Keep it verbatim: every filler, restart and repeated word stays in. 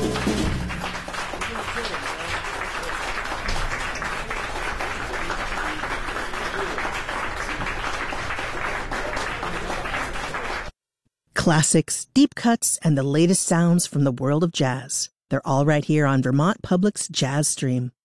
Classics, deep cuts, and the latest sounds from the world of jazz. They're all right here on Vermont Public's Jazz Stream.